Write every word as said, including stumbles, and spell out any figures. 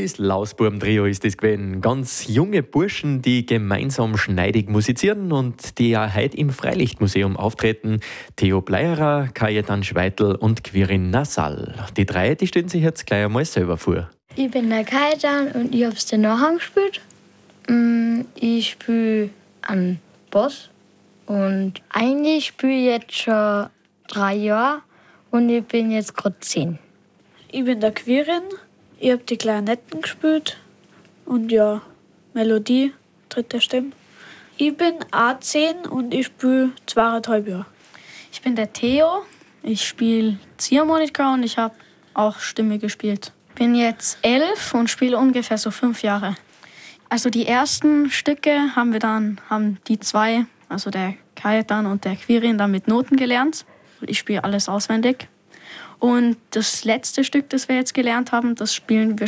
Das Lausbuben-Trio ist das gewesen. Ganz junge Burschen, die gemeinsam schneidig musizieren und die ja heute im Freilichtmuseum auftreten. Theo Bleierer, Kajetan Schweitel und Quirin Nasal. Die drei, die stellen sich jetzt gleich einmal selber vor. Ich bin der Kajetan und ich hab's den Nachhang gespielt. Mm, Ich spiele an Boss und eigentlich spiele ich jetzt schon drei Jahre und ich bin jetzt gerade zehn. Ich bin der Quirin, ich habe die Klarinetten gespielt und ja, Melodie, dritte Stimme. Ich bin auch zehn und ich spiele zweieinhalb Jahre. Ich bin der Theo, ich spiele Ziehharmonika und ich habe auch Stimme gespielt. Ich bin jetzt elf und spiele ungefähr so fünf Jahre. Also die ersten Stücke haben wir dann, haben die zwei, also der Kajetan und der Quirin, dann mit Noten gelernt. Ich spiele alles auswendig. Und das letzte Stück, das wir jetzt gelernt haben, das spielen wir